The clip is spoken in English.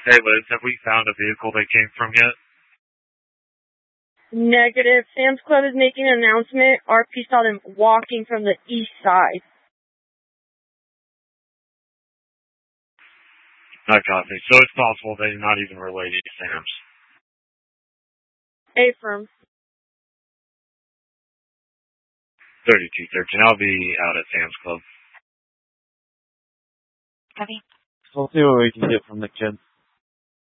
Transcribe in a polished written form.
Hey Liz, have we found a vehicle they came from yet? Negative. Sam's Club is making an announcement. RP saw them walking from the east side. I copy. So it's possible they're not even related to Sam's. Affirm. 3213. I'll be out at Sam's Club. Copy. We'll see what we can get from the kids.